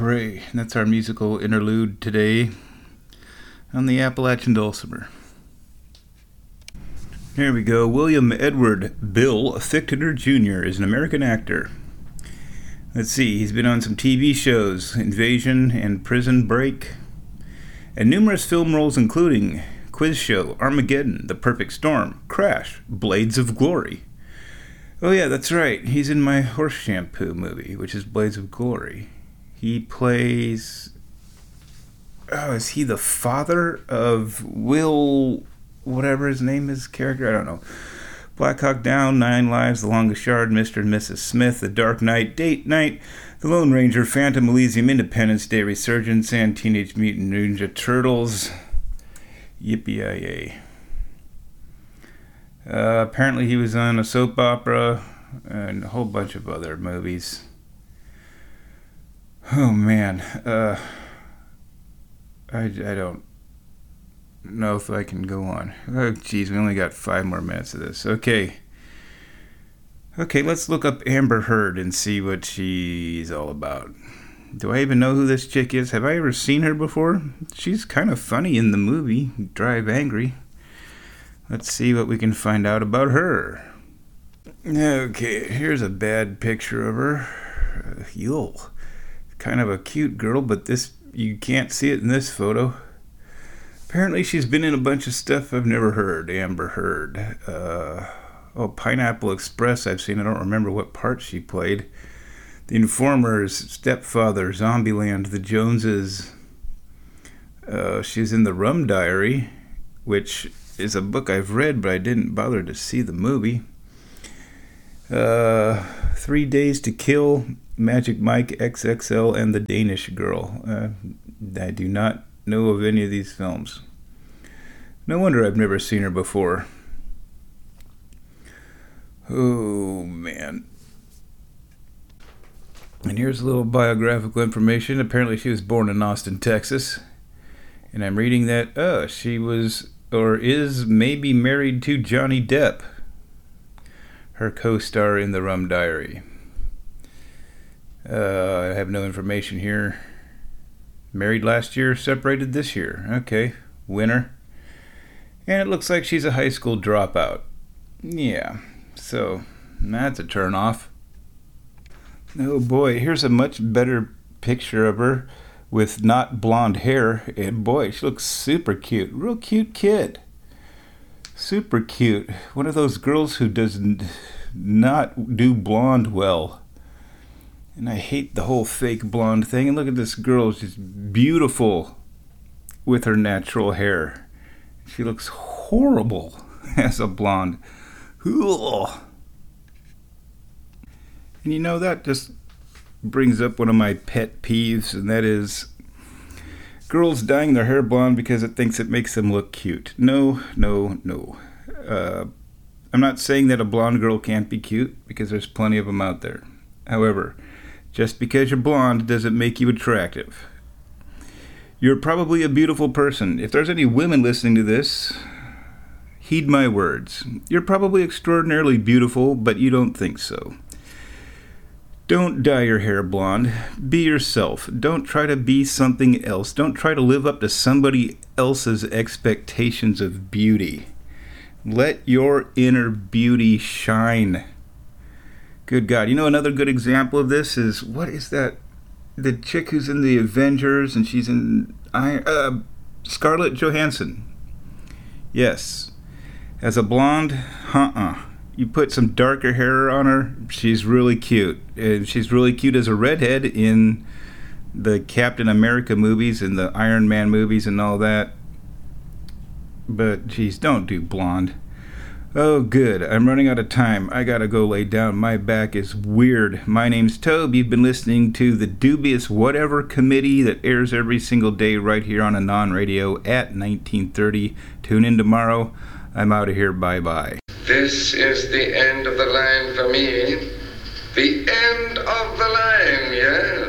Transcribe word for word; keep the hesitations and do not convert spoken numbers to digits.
Pray. And that's our musical interlude today on the Appalachian Dulcimer. Here we go. William Edward Bill Fichtner Junior is an American actor. Let's see, he's been on some T V shows, Invasion and Prison Break, and numerous film roles including Quiz Show, Armageddon, The Perfect Storm, Crash, Blades of Glory. Oh yeah, that's right. He's in my horse shampoo movie, which is Blades of Glory. He plays... Oh, is he the father of Will... whatever his name is, character? I don't know. Black Hawk Down, Nine Lives, The Longest Yard, Mister and Missus Smith, The Dark Knight, Date Night, The Lone Ranger, Phantom Elysium, Independence Day, Resurgence, and Teenage Mutant Ninja Turtles. Yippee-yi-yay. Uh, apparently he was on a soap opera and a whole bunch of other movies. Oh man, uh, I, I don't know if I can go on. Oh geez, we only got five more minutes of this. Okay. Okay, let's look up Amber Heard and see what she's all about. Do I even know who this chick is? Have I ever seen her before? She's kind of funny in the movie Drive Angry. Let's see what we can find out about her. Okay, here's a bad picture of her. Uh, Yule. Kind of a cute girl, but this you can't see it in this photo. Apparently she's been in a bunch of stuff I've never heard. Amber Heard. Uh, oh, Pineapple Express I've seen. I don't remember what part she played. The Informers, Stepfather, Zombieland, The Joneses. Uh, she's in The Rum Diary, which is a book I've read, but I didn't bother to see the movie. Uh, Three Days to Kill, Magic Mike, X X L, and The Danish Girl. Uh, I do not know of any of these films. No wonder I've never seen her before. Oh, man. And here's a little biographical information. Apparently she was born in Austin, Texas. And I'm reading that, oh, she was, or is, maybe married to Johnny Depp, her co-star in The Rum Diary. Uh, I have no information here. Married last year, separated this year. Okay, winner. And it looks like she's a high school dropout. Yeah, so that's a turn off. Oh boy, here's a much better picture of her with not blonde hair. And boy, she looks super cute. Real cute kid. Super cute. One of those girls who does not do blonde well. And I hate the whole fake blonde thing. And look at this girl. She's beautiful with her natural hair. She looks horrible as a blonde. Ugh. And you know, that just brings up one of my pet peeves, and that is girls dyeing their hair blonde because it thinks it makes them look cute. No, no, no. Uh, I'm not saying that a blonde girl can't be cute, because there's plenty of them out there. However, just because you're blonde doesn't make you attractive. You're probably a beautiful person. If there's any women listening to this, heed my words. You're probably extraordinarily beautiful, but you don't think so. Don't dye your hair blonde. Be yourself. Don't try to be something else. Don't try to live up to somebody else's expectations of beauty. Let your inner beauty shine. Good God. You know, another good example of this is, what is that? The chick who's in the Avengers and she's in Iron, uh, Scarlett Johansson. Yes. As a blonde, uh-uh. You put some darker hair on her, she's really cute. And she's really cute as a redhead in the Captain America movies and the Iron Man movies and all that. But geez, don't do blonde. Oh good, I'm running out of time. I gotta go lay down. My back is weird. My name's Tobe. You've been listening to the Dubious Whatever Committee that airs every single day right here on Anon Radio at nineteen thirty. Tune in tomorrow. I'm out of here. Bye-bye. This is the end of the line for me. The end of the line, yes.